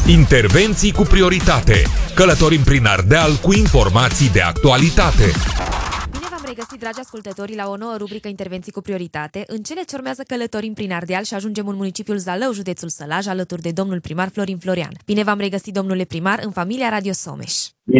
Intervenții cu prioritate. Călătorim prin Ardeal cu informații de actualitate. Bine v-am regăsit, dragi ascultători, la o nouă rubrică Intervenții cu prioritate. În cele ce urmează călătorim prin Ardeal și ajungem în municipiul Zalău, județul Sălaj, alături de domnul primar Florin Florian. Bine v-am regăsit, domnule primar, în familia Radio Someș.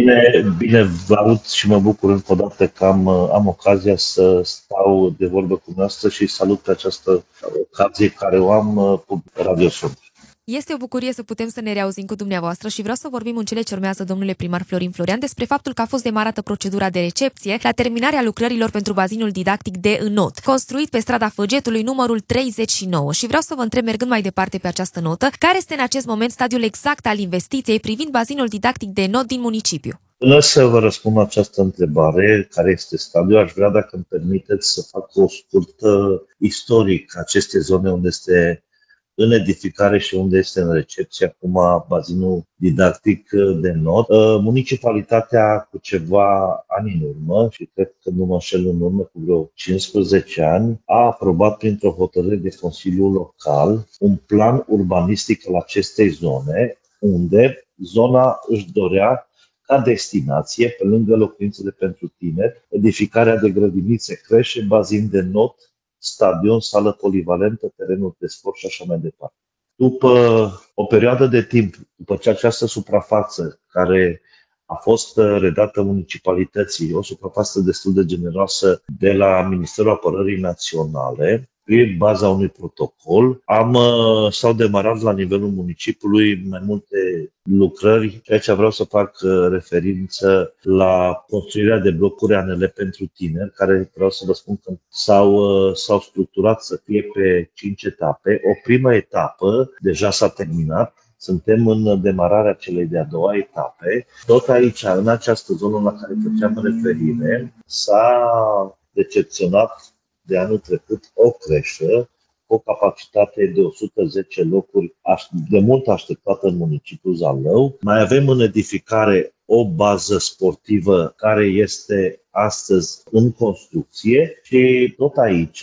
Bine vă aud și mă bucur încă o dată că am ocazia să stau de vorbă cu noastră și salut pe această ocazie care o am cu Radio Someș. Este o bucurie să putem să ne reauzim cu dumneavoastră și vreau să vorbim în cele ce urmează, domnule primar Florin Florian, despre faptul că a fost demarată procedura de recepție la terminarea lucrărilor pentru bazinul didactic de înot, construit pe strada Făgetului numărul 39. Și vreau să vă întreb, mergând mai departe pe această notă, care este în acest moment stadiul exact al investiției privind bazinul didactic de înot din municipiu? Până să vă răspund la această întrebare, care este stadiul, aș vrea, dacă îmi permiteți, să fac o scurtă istoric aceste zone unde este în edificare și unde este în recepție acum bazinul didactic de înot. Municipalitatea, cu ceva ani în urmă, și cred că nu mă înșel, în urmă cu vreo 15 ani, a aprobat printr-o hotărâre de Consiliul Local un plan urbanistic al acestei zone, unde zona își dorea ca destinație, pe lângă locuințele pentru tineri, edificarea de grădinițe, creșe, bazin de înot, stadion, sală polivalentă, terenuri de sport și așa mai departe. După o perioadă de timp, după ce această suprafață care a fost redată municipalității, o suprafață destul de generoasă de la Ministerul Apărării Naționale, pe baza unui protocol, s-au demarat la nivelul municipiului mai multe lucrări, ceea ce vreau să fac referință la construirea de blocuri ANL pentru tineri, care vreau să vă spun că s-au structurat să fie pe 5 etape. O primă etapă deja s-a terminat. Suntem în demararea celei de-a doua etape. Tot aici, în această zonă la care făceam referire, s-a recepționat de anul trecut o creșă cu o capacitate de 110 locuri, de mult așteptată în municipiul Zalău. Mai avem în edificare o bază sportivă care este astăzi în construcție și tot aici,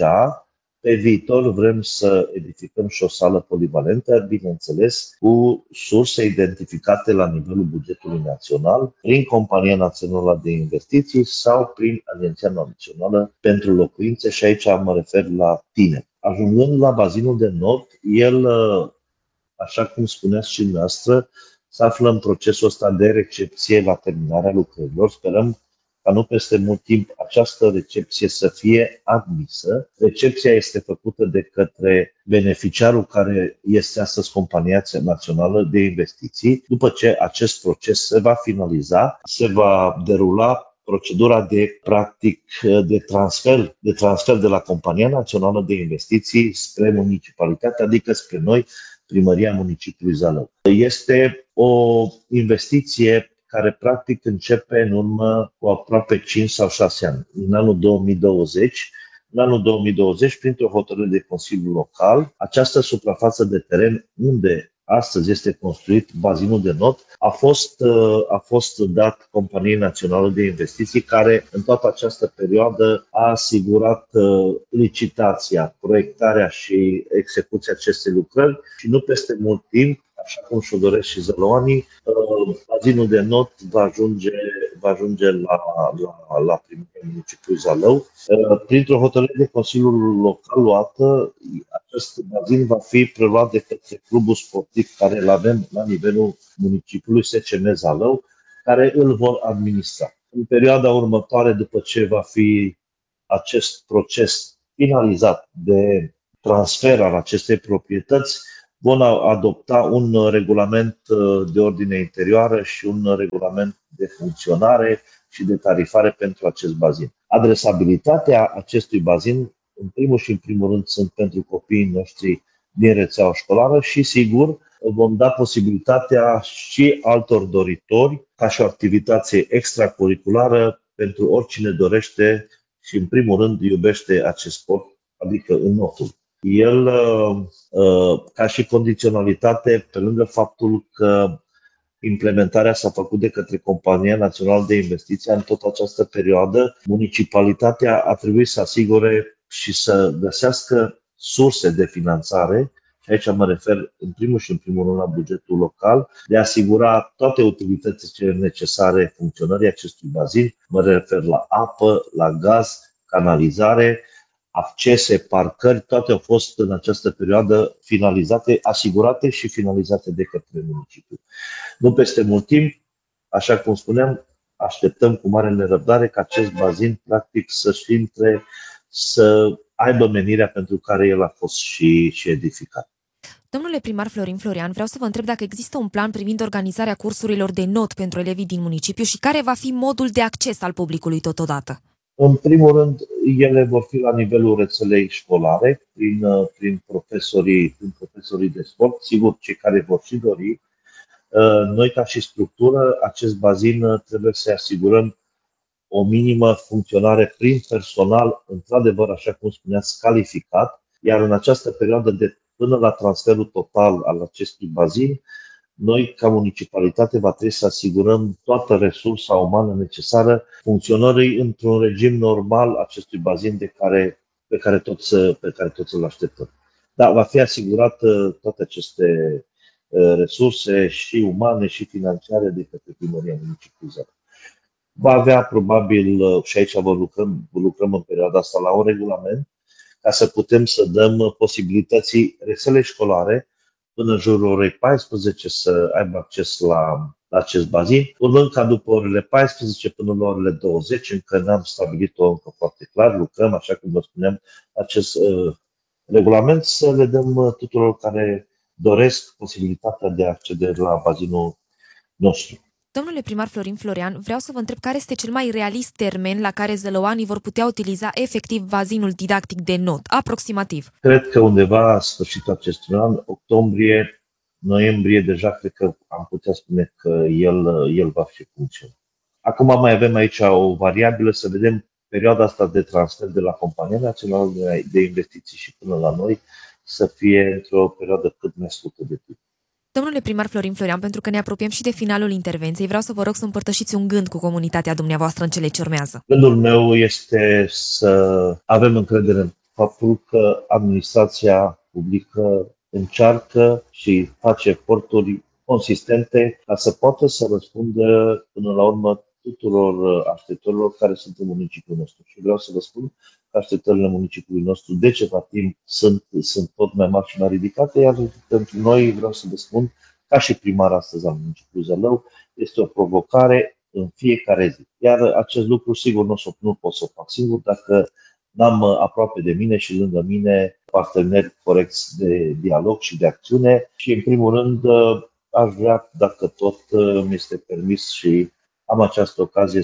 pe viitor, vrem să edificăm și o sală polivalentă, bineînțeles, cu surse identificate la nivelul bugetului național, prin Compania Națională de Investiții sau prin Agenția Națională pentru Locuințe, și aici mă refer la tineri. Ajungând la bazinul de înot, el, așa cum spuneați și dumneavoastră, se află în procesul ăsta de recepție la terminarea lucrărilor. Sperăm ca nu peste mult timp această recepție să fie admisă. Recepția este făcută de către beneficiarul care este astăzi Compania Națională de Investiții. După ce acest proces se va finaliza, se va derula procedura de transfer de la Compania Națională de Investiții spre municipalitate, adică spre noi, Primăria Municipiului Zalău. Este o investiție care practic începe în urmă cu aproape 5 sau 6 ani, în anul 2020. În anul 2020, printr-o hotărâre de Consiliul Local, această suprafață de teren unde astăzi este construit bazinul de înot a fost dat Companiei Naționale de Investiții, care în toată această perioadă a asigurat licitația, proiectarea și execuția acestei lucrări și nu peste mult timp, așa cum și-o doresc și zălăoanii, bazinul de înot va ajunge la Primăria Municipiului Zalău. Printr-o hotărâre de Consiliul Local luată, acest bazin va fi preluat de către clubul sportiv care îl avem la nivelul municipiului, SCM Zalău, care îl vor administra. În perioada următoare, după ce va fi acest proces finalizat de transfer al acestei proprietăți, vom adopta un regulament de ordine interioară și un regulament de funcționare și de tarifare pentru acest bazin. Adresabilitatea acestui bazin, în primul și în primul rând, sunt pentru copiii noștri din rețeaua școlară și, sigur, vom da posibilitatea și altor doritori, ca și o activitate extracurriculară pentru oricine dorește și, în primul rând, iubește acest sport, adică înotul. El, ca și condiționalitate, pe lângă faptul că implementarea s-a făcut de către Compania Națională de Investiții în toată această perioadă, municipalitatea a trebuit să asigure și să găsească surse de finanțare și aici mă refer în primul și în primul rând la bugetul local, de a asigura toate utilitățile necesare funcționării acestui bazin. Mă refer la apă, la gaz, canalizare, accese, parcări, toate au fost în această perioadă finalizate, asigurate și finalizate de către municipiu. Nu peste mult timp, așa cum spuneam, așteptăm cu mare nerăbdare ca acest bazin practic să-și intre, să aibă menirea pentru care el a fost și edificat. Domnule primar Florin Florian, vreau să vă întreb dacă există un plan privind organizarea cursurilor de not pentru elevii din municipiu și care va fi modul de acces al publicului totodată. În primul rând, ele vor fi la nivelul rețelei școlare, prin profesorii de sport, sigur, cei care vor și dori. Noi, ca și structură, acest bazin trebuie să asigurăm o minimă funcționare prin personal, într-adevăr, așa cum spuneați, calificat, iar în această perioadă de până la transferul total al acestui bazin, noi, ca municipalitate, va trebui să asigurăm toată resursa umană necesară funcționării într-un regim normal acestui bazin pe care toți îl așteptăm. Da, va fi asigurată toate aceste resurse și umane și financiare de către Primăria Municipiului Zalău. Va avea probabil, și aici lucrăm în perioada asta la un regulament, ca să putem să dăm posibilității rețelei școlare până în jurul orei 14 să aibă acces la acest bazin, urmând ca după orele 14 până la orele 20, încă n-am stabilit-o încă foarte clar, lucrăm, așa cum vă spuneam, acest regulament, să le dăm tuturor care doresc posibilitatea de a accede la bazinul nostru. Domnule primar Florin Florian, vreau să vă întreb care este cel mai realist termen la care zălăoanii vor putea utiliza efectiv bazinul didactic de not, aproximativ? Cred că undeva la sfârșitul acestui an, octombrie, noiembrie, deja cred că am putea spune că el va fi funcțional. Acum mai avem aici o variabilă, să vedem perioada asta de transfer de la Compania Națională de Investiții și până la noi să fie într-o perioadă cât mai scurtă de timp. Domnule primar Florin Florian, pentru că ne apropiem și de finalul intervenției, vreau să vă rog să împărtășiți un gând cu comunitatea dumneavoastră în cele ce urmează. Gândul meu este să avem încredere în faptul că administrația publică încearcă și face eforturi consistente ca să poată să răspundă până la urmă tuturor așteptărilor care sunt în municipiul nostru. Și vreau să vă spun că așteptările municipiului nostru de ceva timp sunt tot mai mari și mai ridicate, iar pentru noi, vreau să vă spun, ca și primar astăzi al municipiului Zalău, este o provocare în fiecare zi. Iar acest lucru, sigur, nu pot să o fac singur dacă n-am aproape de mine și lângă mine parteneri corecți de dialog și de acțiune. Și, în primul rând, aș vrea, dacă tot mi este permis și am această ocazie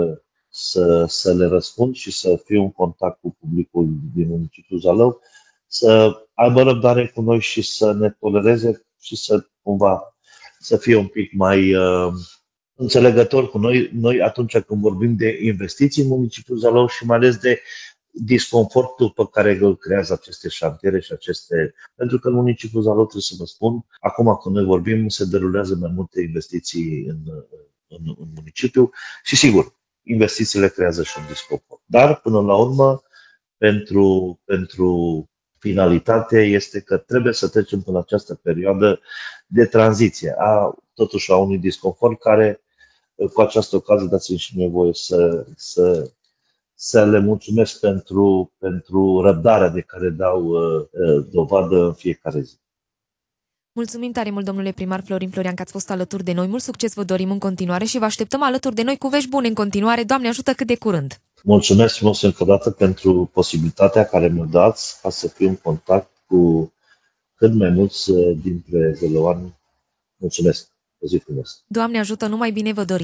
să le răspund și să fiu în contact cu publicul din municipiul Zalău, să aibă răbdare cu noi și să ne tolereze și să cumva să fie un pic mai înțelegător cu noi atunci când vorbim de investiții în municipiul Zalău și mai ales de disconfortul pe care îl creează aceste șantiere și pentru că în municipiul Zalău, trebuie să vă spun, acum când noi vorbim, se derulează mai multe investiții în municipiu și, sigur, investițiile creează și un disconfort. Dar, până la urmă, pentru finalitate este că trebuie să trecem până această perioadă de tranziție, totuși a unui disconfort care, cu această ocazie, dați-mi și mie voie să le mulțumesc pentru răbdarea de care dau dovadă în fiecare zi. Mulțumim tare mult, domnule primar Florin Florian, că ați fost alături de noi. Mult succes vă dorim în continuare și vă așteptăm alături de noi cu vești bune în continuare. Doamne ajută, cât de curând! Mulțumesc frumos încă o dată pentru posibilitatea care mi-o dați ca să fiu în contact cu cât mai mulți dintre zălăoani. Mulțumesc! O zi frumos! Doamne ajută, numai bine vă dorim!